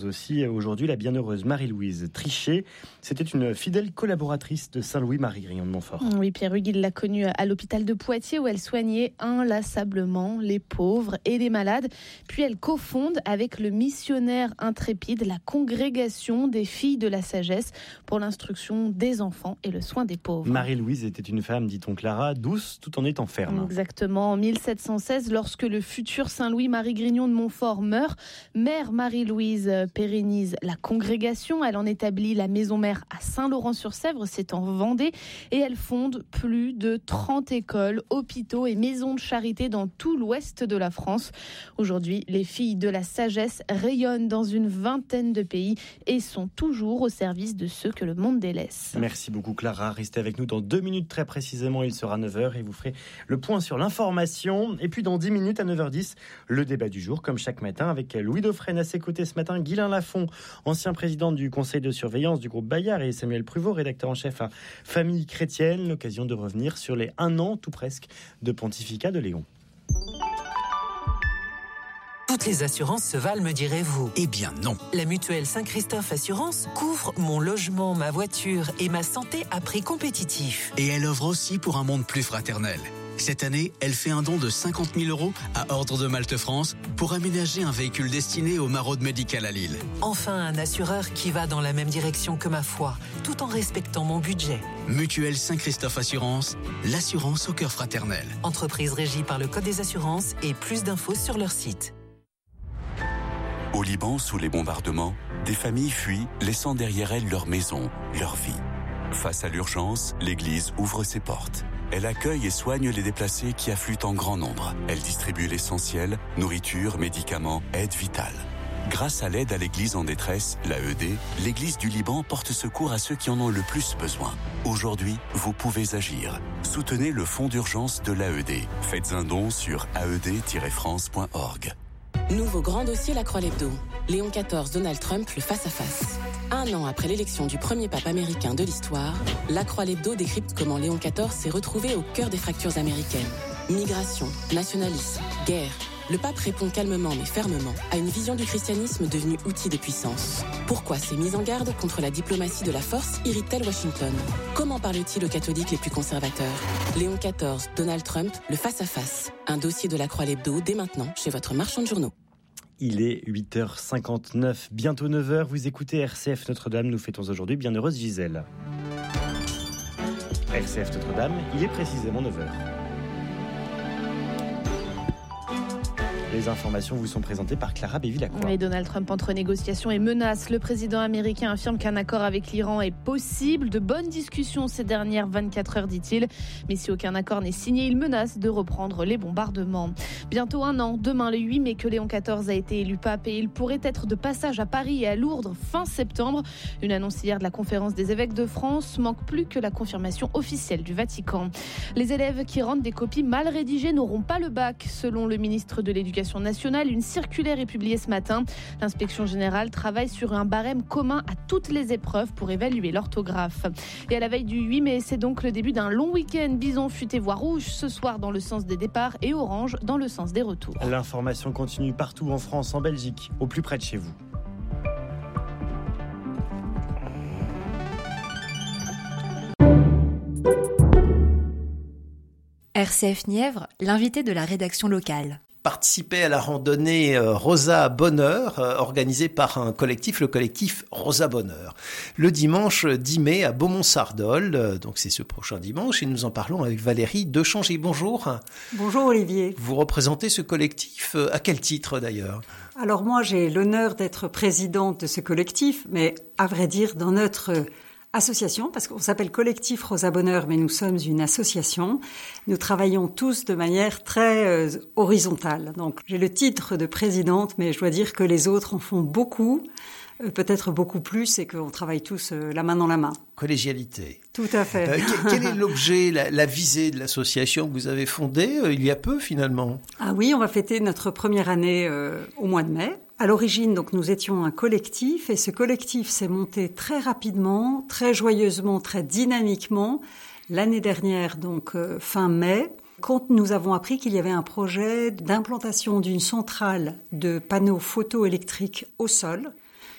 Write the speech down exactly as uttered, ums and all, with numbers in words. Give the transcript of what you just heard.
Aussi aujourd'hui la bienheureuse Marie-Louise Trichet. C'était une fidèle collaboratrice de Saint-Louis Marie Grignon de Montfort. Oui, Pierre Hugues, il l'a connue à l'hôpital de Poitiers où elle soignait inlassablement les pauvres et les malades. Puis elle cofonde avec le missionnaire intrépide la congrégation des filles de la sagesse pour l'instruction des enfants et le soin des pauvres. Marie-Louise était une femme, dit-on Clara, douce tout en étant ferme. Exactement. En mille sept cent seize, lorsque le futur Saint-Louis Marie Grignon de Montfort meurt, mère Marie-Louise pérennise la congrégation. Elle en établit la maison mère à Saint-Laurent-sur-Sèvre, c'est en Vendée, et elle fonde plus de trente écoles, hôpitaux et maisons de charité dans tout l'ouest de la France. Aujourd'hui, les filles de la sagesse rayonnent dans une vingtaine de pays et sont toujours au service de ceux que le monde délaisse. Merci beaucoup Clara, restez avec nous dans deux minutes très précisément, il sera neuf heures et vous ferez le point sur l'information. Et puis dans dix minutes à neuf heures dix, le débat du jour comme chaque matin avec Louis Dauphren à ses côtés ce matin, Guylain Lafont, ancien président du conseil de surveillance du groupe Bayard, et Samuel Pruvot, rédacteur en chef à Famille Chrétienne. L'occasion de revenir sur les un an tout presque de pontificat de Léon. Toutes les assurances se valent, me direz-vous. Eh bien non. La mutuelle Saint-Christophe Assurance couvre mon logement, ma voiture et ma santé à prix compétitif. Et elle offre aussi pour un monde plus fraternel. Cette année, elle fait un don de cinquante mille euros à Ordre de Malte France pour aménager un véhicule destiné aux maraudes médicales à Lille. Enfin, un assureur qui va dans la même direction que ma foi, tout en respectant mon budget. Mutuelle Saint-Christophe Assurance, l'assurance au cœur fraternel. Entreprise régie par le Code des assurances et plus d'infos sur leur site. Au Liban, sous les bombardements, des familles fuient, laissant derrière elles leur maison, leur vie. Face à l'urgence, l'Église ouvre ses portes. Elle accueille et soigne les déplacés qui affluent en grand nombre. Elle distribue l'essentiel, nourriture, médicaments, aide vitale. Grâce à l'aide à l'Église en détresse, l'A E D, l'Église du Liban porte secours à ceux qui en ont le plus besoin. Aujourd'hui, vous pouvez agir. Soutenez le fonds d'urgence de l'A E D. Faites un don sur a e d tiret france point org. Nouveau grand dossier La Croix-Lebdo. Léon quatorze, Donald Trump, le face-à-face. Un an après l'élection du premier pape américain de l'histoire, La Croix-Lebdo décrypte comment Léon quatorze s'est retrouvé au cœur des fractures américaines. Migration, nationalisme, guerre. Le pape répond calmement mais fermement à une vision du christianisme devenue outil de puissance. Pourquoi ces mises en garde contre la diplomatie de la force irritent-elles Washington ? Comment parle-t-il aux catholiques les plus conservateurs ? Léon quatorze, Donald Trump, le face-à-face. Un dossier de La Croix-Lebdo dès maintenant chez votre marchand de journaux. Il est huit heures cinquante-neuf, bientôt neuf heures. Vous écoutez R C F Notre-Dame. Nous fêtons aujourd'hui Bienheureuse Gisèle. R C F Notre-Dame, il est précisément neuf heures. Les informations vous sont présentées par Clara Bévy-Lacroix. Oui, Donald Trump entre négociations et menaces. Le président américain affirme qu'un accord avec l'Iran est possible. De bonnes discussions ces dernières vingt-quatre heures, dit-il. Mais si aucun accord n'est signé, il menace de reprendre les bombardements. Bientôt un an, demain le huit mai, que Léon quatorze a été élu pape et il pourrait être de passage à Paris et à Lourdes fin septembre. Une annonce hier de la conférence des évêques de France. Manque plus que la confirmation officielle du Vatican. Les élèves qui rendent des copies mal rédigées n'auront pas le bac, selon le ministre de l'Éducation nationale. Une circulaire est publiée ce matin. L'inspection générale travaille sur un barème commun à toutes les épreuves pour évaluer l'orthographe. Et à la veille du huit mai, c'est donc le début d'un long week-end. Bison futé voire rouge ce soir dans le sens des départs et orange dans le sens des retours. L'information continue partout en France, en Belgique, au plus près de chez vous. R C F Nièvre, l'invité de la rédaction locale. Participer à la randonnée Rosa Bonheur, organisée par un collectif, le collectif Rosa Bonheur. Le dimanche dix mai à Beaumont-Sardol, donc c'est ce prochain dimanche, et nous en parlons avec Valérie Dechangy. Bonjour. Bonjour Olivier. Vous représentez ce collectif, à quel titre d'ailleurs ? Alors moi j'ai l'honneur d'être présidente de ce collectif, mais à vrai dire dans notre association, parce qu'on s'appelle Collectif Rosa Bonheur, mais nous sommes une association. Nous travaillons tous de manière très euh, horizontale. Donc, j'ai le titre de présidente, mais je dois dire que les autres en font beaucoup, euh, peut-être beaucoup plus, et qu'on travaille tous euh, la main dans la main. Collégialité. Tout à fait. Euh, quel, quel est l'objet, la, la visée de l'association que vous avez fondée euh, il y a peu finalement ? Ah oui, on va fêter notre première année euh, au mois de mai. À l'origine, donc, nous étions un collectif et ce collectif s'est monté très rapidement, très joyeusement, très dynamiquement. L'année dernière, donc euh, fin mai, quand nous avons appris qu'il y avait un projet d'implantation d'une centrale de panneaux photoélectriques au sol